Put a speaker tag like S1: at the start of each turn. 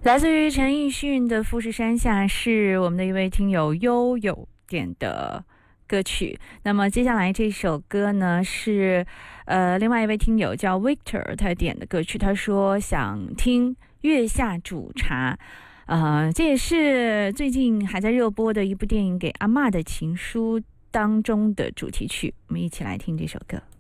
S1: 来自于陈奕迅的《富士山下》是我们的一位听友悠悠点的歌曲。那么接下来这首歌呢是另外一位听友叫 Victor 他点的歌曲，他说想听《月下煮茶》。这也是最近还在热播的一部电影《给阿嬷的情书》当中的主题曲，我们一起来听这首歌。